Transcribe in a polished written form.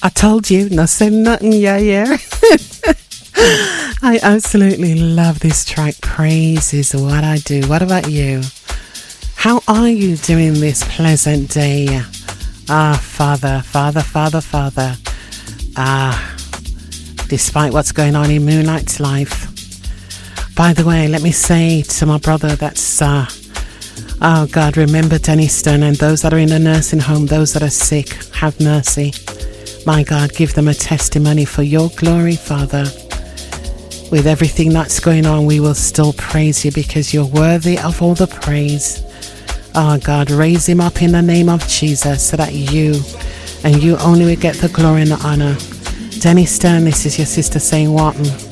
I told you, not saying nothing, yeah. I absolutely love this track. Praise is what I do. What about you? How are you doing this pleasant day? Father. Despite what's going on in Moonlight's life. By the way, let me say to my brother that's, God, remember Denniston and those that are in the nursing home, those that are sick, have mercy. My God, give them a testimony for your glory, Father. With everything that's going on, we will still praise you because you're worthy of all the praise. God, raise him up in the name of Jesus so that you and you only will get the glory and the honor. Denniston, this is your sister saying, Wharton.